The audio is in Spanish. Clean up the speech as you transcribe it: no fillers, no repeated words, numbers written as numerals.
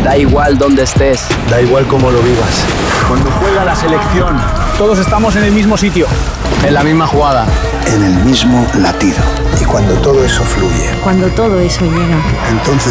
Da igual dónde estés. Da igual cómo lo vivas. Cuando juega la selección, todos estamos en el mismo sitio. En la misma jugada. En el mismo latido. Y cuando todo eso fluye, Cuando todo eso llega. entonces